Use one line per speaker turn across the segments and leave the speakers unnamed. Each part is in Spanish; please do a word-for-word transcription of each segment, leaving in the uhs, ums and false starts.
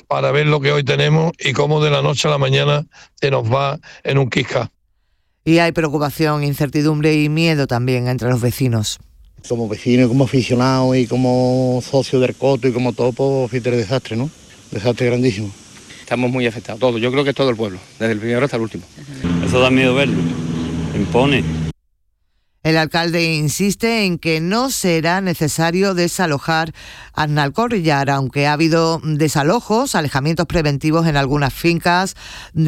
para ver lo que hoy tenemos y cómo de la noche a la mañana se nos va en un quisca.
Y hay preocupación, incertidumbre y miedo también entre los vecinos.
Como vecino, como aficionado y como socio del Coto y como todo, pues fíjate el desastre, ¿no? Desastre grandísimo.
Estamos muy afectados, todos, yo creo que todo el pueblo, desde el primero hasta el último.
Eso da miedo verlo, impone.
El alcalde insiste en que no será necesario desalojar Aznalcóllar, aunque ha habido desalojos, alejamientos preventivos en algunas fincas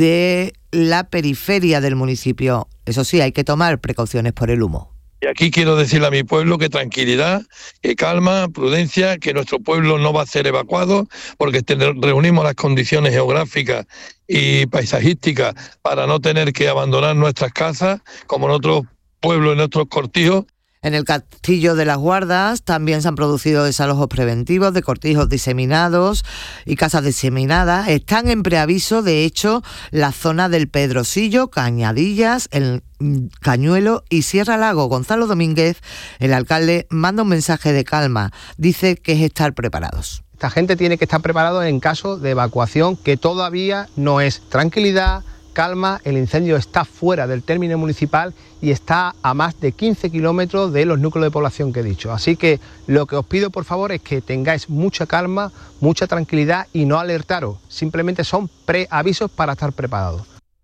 de la periferia del municipio. Eso sí, hay que tomar precauciones por el humo.
Y aquí quiero decirle a mi pueblo que tranquilidad, que calma, prudencia, que nuestro pueblo no va a ser evacuado porque reunimos las condiciones geográficas y paisajísticas para no tener que abandonar nuestras casas como en otros pueblos, en otros cortijos.
En el Castillo de las Guardas también se han producido desalojos preventivos de cortijos diseminados y casas diseminadas. Están en preaviso, de hecho, la zona del Pedrosillo, Cañadillas, el Cañuelo y Sierra Lago. Gonzalo Domínguez, el alcalde, manda un mensaje de calma. Dice que es estar preparados.
Esta gente tiene que estar preparada en caso de evacuación, que todavía no es. Tranquilidad, calma, el incendio está fuera del término municipal y está a más de quince kilómetros de los núcleos de población que he dicho. Así que lo que os pido, por favor, es que tengáis mucha calma, mucha tranquilidad y no alertaros. Simplemente son preavisos para estar preparados.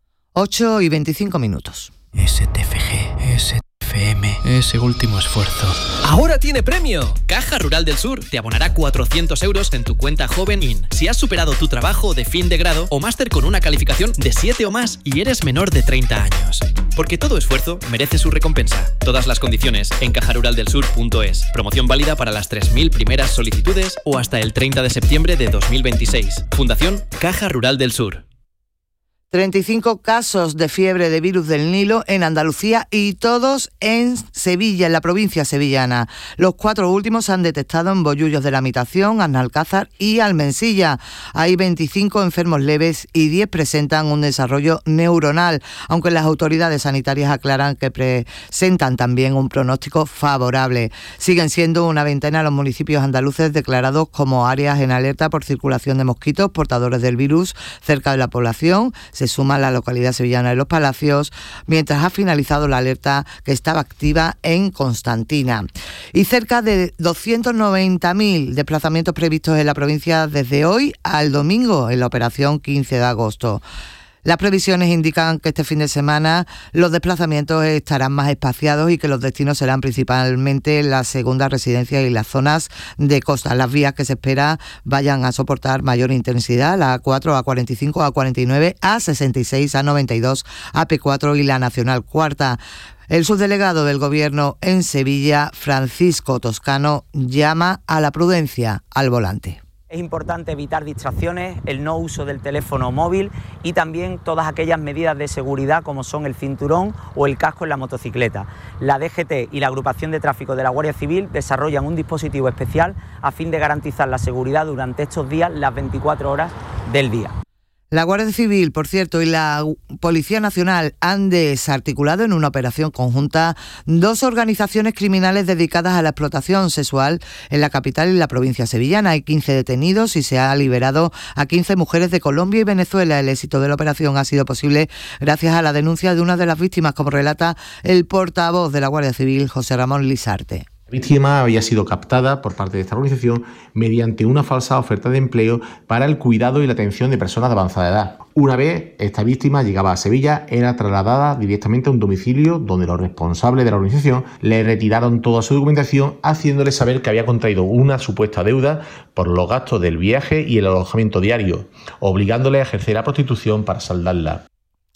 ocho y veinticinco minutos.
S T F G, S T F M, ese último esfuerzo.
¡Ahora tiene premio! Caja Rural del Sur te abonará cuatrocientos euros en tu cuenta Joven In si has superado tu trabajo de fin de grado o máster con una calificación de siete o más y eres menor de treinta años. Porque todo esfuerzo merece su recompensa. Todas las condiciones en caja rural del sur punto es. Promoción válida para las tres mil primeras solicitudes o hasta el treinta de septiembre de dos mil veintiséis. Fundación Caja Rural del Sur.
treinta y cinco casos de fiebre de virus del Nilo en Andalucía y todos en Sevilla, en la provincia sevillana. Los cuatro últimos se han detectado en Bollullos de la Mitación, Aznalcázar y Almensilla. Hay veinticinco enfermos leves y diez presentan un desarrollo neuronal, aunque las autoridades sanitarias aclaran que presentan también un pronóstico favorable. Siguen siendo una veintena los municipios andaluces declarados como áreas en alerta por circulación de mosquitos portadores del virus cerca de la población. Se suma la localidad sevillana de Los Palacios, mientras ha finalizado la alerta que estaba activa en Constantina. Y cerca de doscientos noventa mil desplazamientos previstos en la provincia desde hoy al domingo en la operación quince de agosto. Las previsiones indican que este fin de semana los desplazamientos estarán más espaciados y que los destinos serán principalmente las segundas residencias y las zonas de costa. Las vías que se espera vayan a soportar mayor intensidad, la A cuatro, A cuarenta y cinco, A cuarenta y nueve, A sesenta y seis, A noventa y dos, A P cuatro y la Nacional Cuarta. El subdelegado del Gobierno en Sevilla, Francisco Toscano, llama a la prudencia al volante.
Es importante evitar distracciones, el no uso del teléfono móvil y también todas aquellas medidas de seguridad como son el cinturón o el casco en la motocicleta. La D G T y la Agrupación de Tráfico de la Guardia Civil desarrollan un dispositivo especial a fin de garantizar la seguridad durante estos días, las veinticuatro horas del día.
La Guardia Civil, por cierto, y la Policía Nacional han desarticulado en una operación conjunta dos organizaciones criminales dedicadas a la explotación sexual en la capital y la provincia sevillana. Hay quince detenidos y se ha liberado a quince mujeres de Colombia y Venezuela. El éxito de la operación ha sido posible gracias a la denuncia de una de las víctimas, como relata el portavoz de la Guardia Civil, José Ramón Lisarte.
La víctima había sido captada por parte de esta organización mediante una falsa oferta de empleo para el cuidado y la atención de personas de avanzada edad. Una vez esta víctima llegaba a Sevilla, era trasladada directamente a un domicilio donde los responsables de la organización le retiraron toda su documentación, haciéndole saber que había contraído una supuesta deuda por los gastos del viaje y el alojamiento diario, obligándole a ejercer la prostitución para saldarla.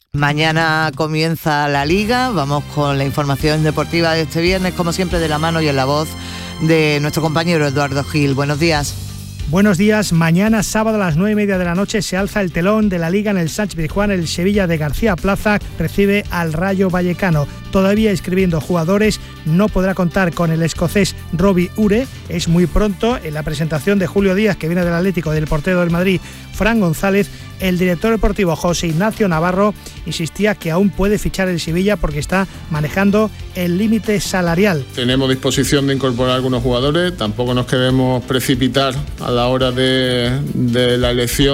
Mañana comienza la Liga, vamos con la información deportiva de este viernes, como siempre de la mano y en la voz de nuestro compañero Eduardo Gil. Buenos días.
Buenos días. Mañana sábado a las nueve y media de la noche se alza el telón de la Liga en el Sánchez-Pizjuán. El Sevilla de García Plaza recibe al Rayo Vallecano. Todavía inscribiendo jugadores, no podrá contar con el escocés Robbie Ure. Es muy pronto. En la presentación de Julio Díaz, que viene del Atlético, del portero del Madrid, Fran González, el director deportivo José Ignacio Navarro insistía que aún puede fichar el Sevilla porque está manejando el límite salarial.
Tenemos disposición de incorporar algunos jugadores, tampoco nos queremos precipitar a la hora de, de la elección